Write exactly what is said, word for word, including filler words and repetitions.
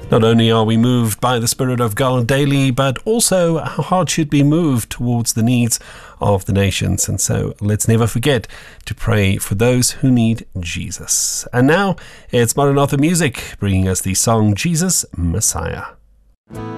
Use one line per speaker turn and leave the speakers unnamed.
Not only are we moved by the Spirit of God daily, but also our heart should be moved towards the needs of the nations. And so let's never forget to pray for those who need Jesus. And now it's Maranatha Music bringing us the song Jesus Messiah.